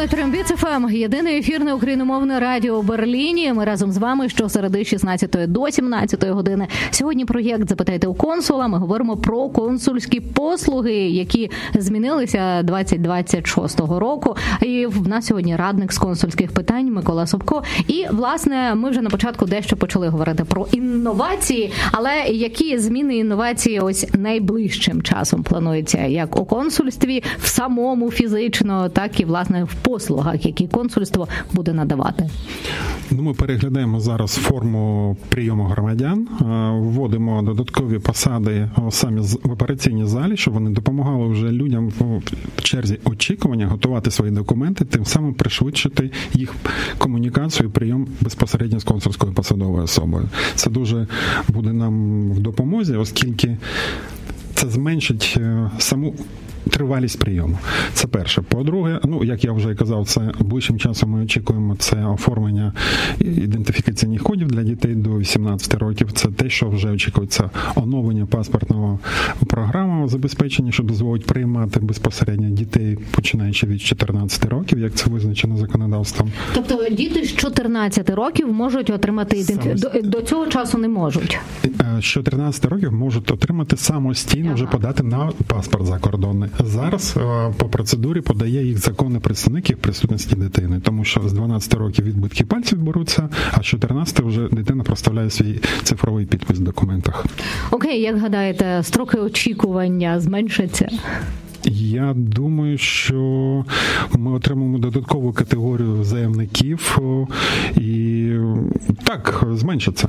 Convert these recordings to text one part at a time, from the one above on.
вами Трембіт ФМ, єдине ефірне україномовне радіо у Берліні. Ми разом з вами щосереди з 16 до 17 години. Сьогодні проєкт «Запитайте у консула». Ми говоримо про консульські послуги, які змінилися 2026 року. І в нас сьогодні радник з консульських питань Микола Собко. І, власне, ми вже на початку дещо почали говорити про інновації, але які зміни інновації ось найближчим часом плануються як у консульстві, в самому фізично, так і, власне, в послугах, які консульство буде надавати? Ми переглядаємо зараз форму прийому громадян, вводимо додаткові посади самі в операційній залі, щоб вони допомагали вже людям в черзі очікування готувати свої документи, тим самим пришвидшити їх комунікацію і прийом безпосередньо з консульською посадовою особою. Це дуже буде нам в допомозі, оскільки це зменшить саму тривалість прийому. Це перше. По-друге, як я вже казав, це ближчим часом ми очікуємо це оформлення ідентифікаційних кодів для дітей до 18 років. Це те, що вже очікується оновлення паспортного програмного забезпечення, що дозволить приймати безпосередньо дітей, починаючи від 14 років, як це визначено законодавством. Тобто діти з 14 років можуть отримати ідентифікацію? До цього часу не можуть? З 14 років можуть отримати самостійно, вже подати на паспорт закордонний. Зараз по процедурі подає їх законний представник їх присутності дитини, тому що з 12 років відбитки пальців беруться, а з 14 вже дитина проставляє свій цифровий підпис в документах. Окей, як гадаєте, строки очікування зменшаться? Я думаю, що ми отримаємо додаткову категорію заявників і так, зменшиться.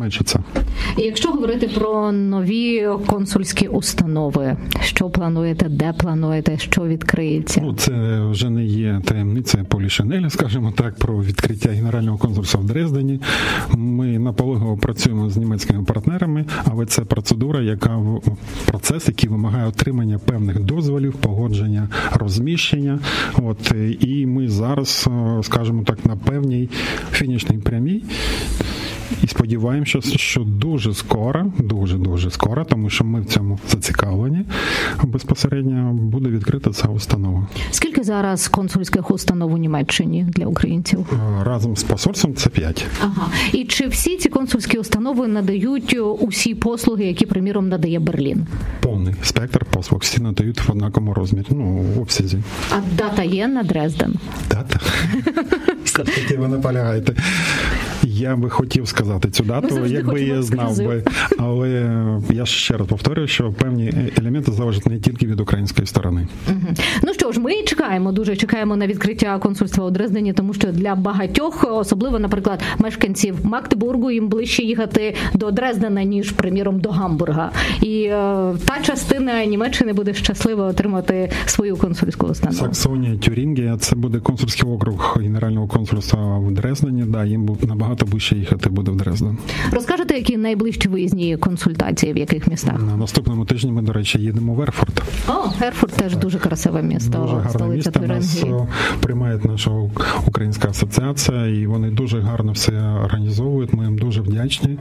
І якщо говорити про нові консульські установи, що плануєте, де плануєте, що відкриється? Це вже не є таємниця Полі Шанелі, скажімо так, про відкриття Генерального консульства в Дрездені. Ми наполегливо працюємо з німецькими партнерами, але це процедура, процес, який вимагає отримання певних дозволів, погодження, розміщення. І ми зараз, скажімо так, на певній фінішній прямій. І сподіваємося, що дуже скоро, дуже скоро, тому що ми в цьому зацікавлені, безпосередньо буде відкрита ця установа. Скільки зараз консульських установ у Німеччині для українців? Разом з посольством це 5. Ага. І чи всі ці консульські установи надають усі послуги, які, приміром, надає Берлін? Повний спектр послуг. Всі надають в однаковому розмірі, в обсязі. А дата є на Дрезден? Дата? Все-таки ви наполягаєте. Я би хотів сказати цю дату, якби я знав би. Але я ще раз повторюю, що певні елементи залежать не тільки від української сторони. Ну що ж, ми дуже чекаємо на відкриття консульства у Дрездені, тому що для багатьох, особливо, наприклад, мешканців Магдебургу, їм ближче їхати до Дрездена, ніж, приміром, до Гамбурга. І та частина Німеччини буде щаслива отримати свою консульську установу. Саксонія, Тюрінгія, це буде консульський округ Генерального консульства в Дрездені. Да, їм набагато ближче їхати буде в Дрезден. Розкажете, які найближчі виїзні консультації, в яких містах? На наступному тижні ми, до речі, їдемо в Ерфурт. Ерфурт теж дуже красиве місто. Дуже гарне місто. Нас приймає наша українська асоціація, і вони дуже гарно все організовують. Ми їм дуже вдячні.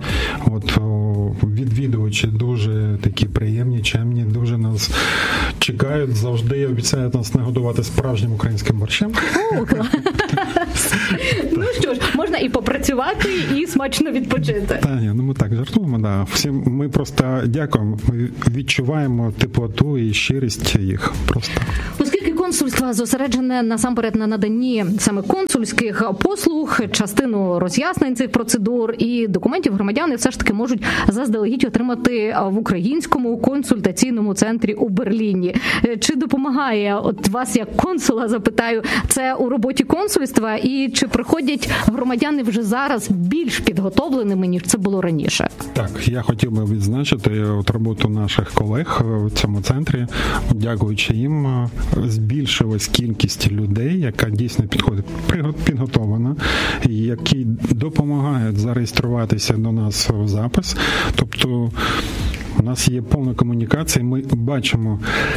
Відвідувачі дуже такі приємні, чемні, дуже нас чекають, завжди обіцяють нас нагодувати справжнім українським борщем. Ну що ж, можна і попрацювати, і смачно відпочити. Ми так жартуємо, да. Всім ми просто дякуємо, ми відчуваємо теплоту і щирість їх просто. Оскільки консульство зосереджене насамперед на наданні саме консульських послуг, частину роз'яснень цих процедур і документів громадяни все ж таки можуть заздалегідь отримати в українському консультаційному центрі у Берліні. Чи допомагає, вас як консула запитаю, це у роботі консульства, і чи приходять громадяни вже зараз більш підготовленими, ніж це було раніше? Так, я хотів би відзначити роботу наших колег в цьому центрі. Дякуючи їм, збільшилась кількість людей, яка дійсно підготовлена, які допомагають зареєструватися до нас в запис. Тобто у нас є повна комунікація, ми бачимо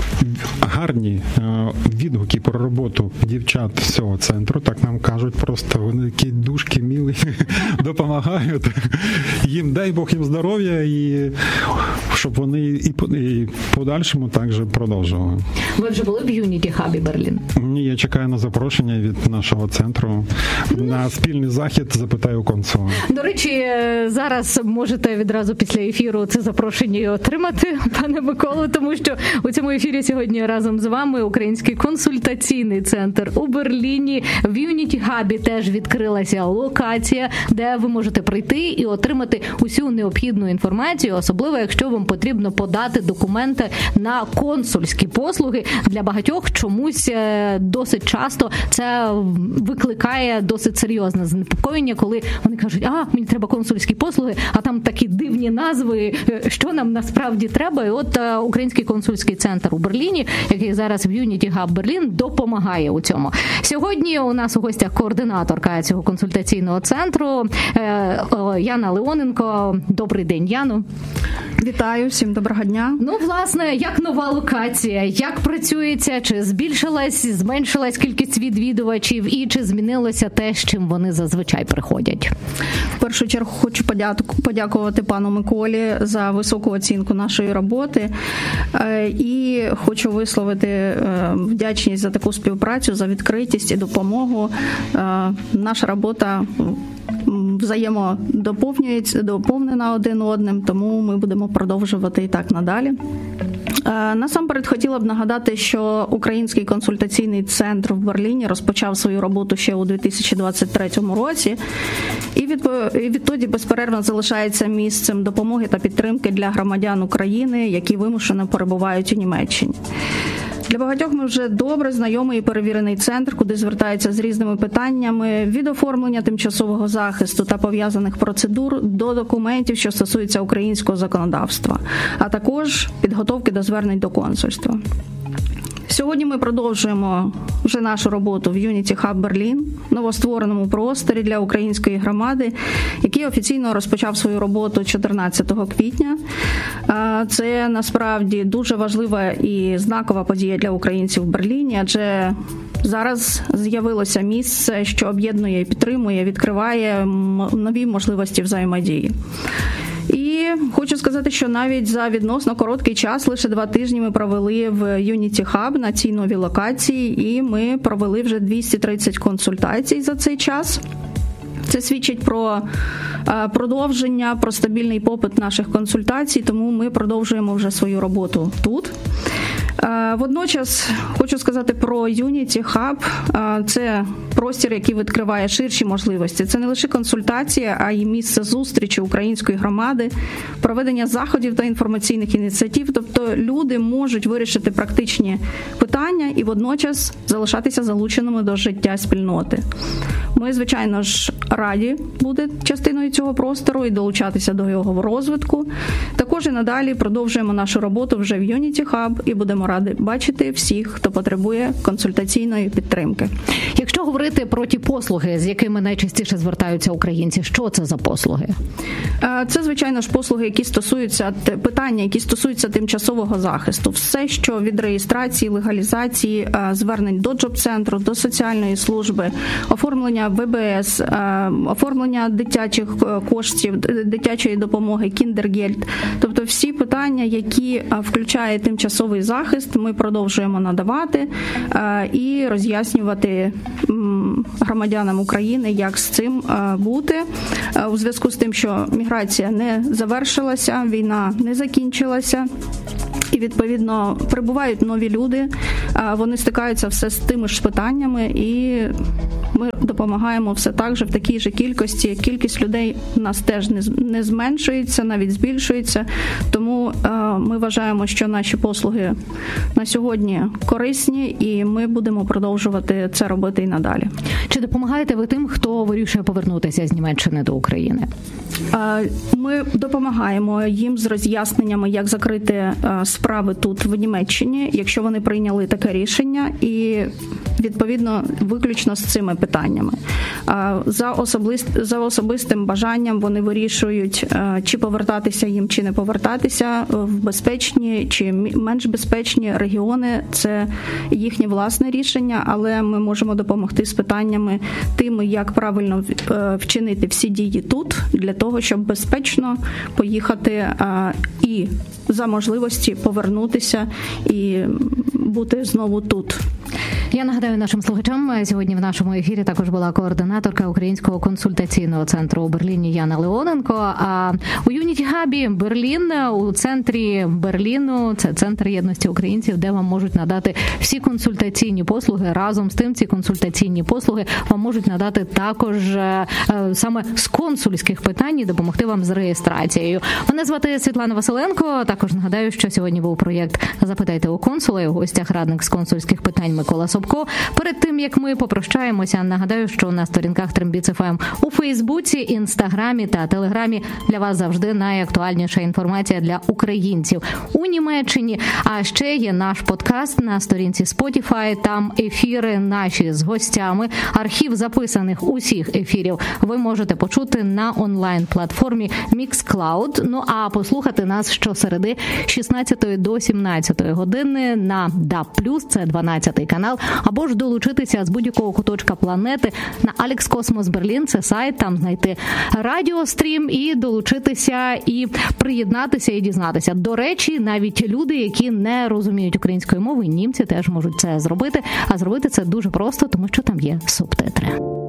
гарні відгуки про роботу дівчат з цього центру, так нам кажуть, просто вони такі душки милі, допомагають. Їм, дай Бог їм здоров'я, і щоб вони і подальшому також продовжували. Ви вже були в Unity Hub Берлін? Ні, я чекаю на запрошення від нашого центру на спільний захід «Запитай у консула». До речі, зараз можете відразу після ефіру це запрошення і отримати, пане Миколо, тому що у цьому ефірі сьогодні разом з вами Український консультаційний центр у Берліні. В Unity Hub теж відкрилася локація, де ви можете прийти і отримати усю необхідну інформацію, особливо якщо вам потрібно подати документи на консульські послуги. Для багатьох чомусь досить часто це викликає досить серйозне занепокоєння, коли вони кажуть, мені треба консульські послуги, а там такі дивні назви, що нам насправді треба. І от Український консульський центр у Берліні, який зараз в Unity Hub Берлін, допомагає у цьому. Сьогодні у нас у гостях координаторка цього консультаційного центру Яна Леоненко. Добрий день, Яно. Вітаю, всім доброго дня. Ну, власне, як нова локація, як працюється, чи зменшилась кількість відвідувачів і чи змінилося те, з чим вони зазвичай приходять? В першу чергу хочу подякувати пану Миколі за високу оцінку нашої роботи і хочу висловити вдячність за таку співпрацю, за відкритість і допомогу. Наша робота доповнена один одним, тому ми будемо продовжувати і так надалі. Насамперед хотіла б нагадати, що Український консультаційний центр в Берліні розпочав свою роботу ще у 2023 році і відтоді безперервно залишається місцем допомоги та підтримки для громадян України, які вимушено перебувають у Німеччині. Для багатьох ми вже добре знайомий і перевірений центр, куди звертаються з різними питаннями від оформлення тимчасового захисту та пов'язаних процедур до документів, що стосуються українського законодавства, а також підготовки до звернень до консульства. Сьогодні ми продовжуємо вже нашу роботу в Unity Hub Берлін, новоствореному просторі для української громади, який офіційно розпочав свою роботу 14 квітня. Це насправді дуже важлива і знакова подія для українців в Берліні, адже зараз з'явилося місце, що об'єднує і підтримує, відкриває нові можливості взаємодії. І хочу сказати, що навіть за відносно короткий час, лише 2 тижні ми провели в Unity Hub на цій новій локації, і ми провели вже 230 консультацій за цей час. Це свідчить про продовження, про стабільний попит наших консультацій, тому ми продовжуємо вже свою роботу тут. Водночас хочу сказати про Unity Hub. Це простір, який відкриває ширші можливості. Це не лише консультація, а й місце зустрічі української громади, проведення заходів та інформаційних ініціатив. Тобто люди можуть вирішити практичні питання і водночас залишатися залученими до життя спільноти. Ми, звичайно ж, раді бути частиною цього простору і долучатися до його розвитку. Також і надалі продовжуємо нашу роботу вже в Unity Hub і будемо раді бачити всіх, хто потребує консультаційної підтримки. Якщо говорити про ті послуги, з якими найчастіше звертаються українці, що це за послуги? Це, звичайно ж, послуги, які стосуються питання, які стосуються тимчасового захисту. Все, що від реєстрації, легалізації, звернень до джоб-центру, до соціальної служби, оформлення ВБС, оформлення дитячих коштів, дитячої допомоги, кіндергельд. Тобто всі питання, які включає тимчасовий захист, ми продовжуємо надавати і роз'яснювати громадянам України, як з цим бути. У зв'язку з тим, що міграція не завершилася, війна не закінчилася. І, відповідно, прибувають нові люди, вони стикаються все з тими ж питаннями, і ми допомагаємо все так же в такій же кількості. Кількість людей у нас теж не зменшується, навіть збільшується. Тому ми вважаємо, що наші послуги на сьогодні корисні, і ми будемо продовжувати це робити і надалі. Чи допомагаєте ви тим, хто вирішує повернутися з Німеччини до України? Ми допомагаємо їм з роз'ясненнями, як закрити справи тут в Німеччині, якщо вони прийняли таке таке рішення і, відповідно, виключно з цими питаннями. За особистим бажанням вони вирішують, чи повертатися їм, чи не повертатися в безпечні чи менш безпечні регіони. Це їхнє власне рішення, але ми можемо допомогти з питаннями тими, як правильно вчинити всі дії тут, для того, щоб безпечно поїхати і за можливості повернутися і бути знову тут. Я нагадаю нашим слухачам, сьогодні в нашому ефірі також була координаторка Українського консультаційного центру у Берліні Яна Леоненко. А у Unity Hub Берлін, у центрі Берліну, це центр єдності українців, де вам можуть надати всі консультаційні послуги. Разом з тим ці консультаційні послуги вам можуть надати також саме з консульських питань і допомогти вам з реєстрацією. Мене звати Світлана Василенко. Також нагадаю, що сьогодні був проєкт «Запитайте у консула» і у гостях радник з консульських питань Микола Собко. Перед тим, як ми попрощаємося, нагадаю, що на сторінках Трембіц ФМ у Фейсбуці, Інстаграмі та Телеграмі для вас завжди найактуальніша інформація для українців у Німеччині. А ще є наш подкаст на сторінці Spotify. Там ефіри наші з гостями. Архів записаних усіх ефірів ви можете почути на онлайн-платформі Mixcloud. Ну а послухати нас щосереди 16 до 17 години на DAB+, це 12-й канал, або ж долучитися з будь-якого куточка планети на Alex Cosmos Berlin, це сайт, там знайти радіострім і долучитися, і приєднатися, і дізнатися. До речі, навіть люди, які не розуміють української мови, німці теж можуть це зробити, а зробити це дуже просто, тому що там є субтитри.